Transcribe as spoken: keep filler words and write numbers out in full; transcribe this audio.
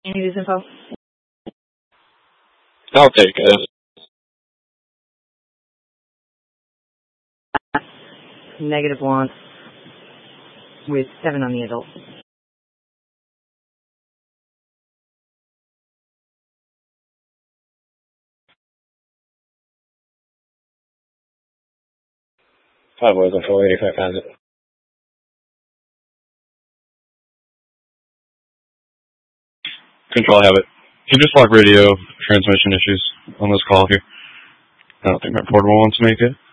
Any of this info? I'll take it. Negative one with seven on the adult. Five was on four eighty-five pounds. Control, I have it. Can you just log radio transmission issues on this call here? I don't think my portable wants to make it.